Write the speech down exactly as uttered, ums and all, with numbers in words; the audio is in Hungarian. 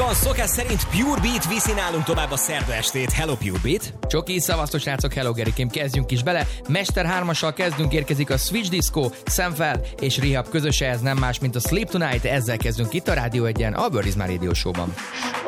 van, szokás szerint Pure Beat viszi nálunk tovább a szerda estét. Hello Pure Beat! Csoki, szavaztos srácok, hello Gerikém, kezdjünk is bele. Mester hármassal kezdünk, érkezik a Switch Disco, Sam Feld és Rehab közöse, ez nem más, mint a Sleep Tonight, ezzel kezdünk itt a Rádió egyen, a Bird is My Radio Show-ban.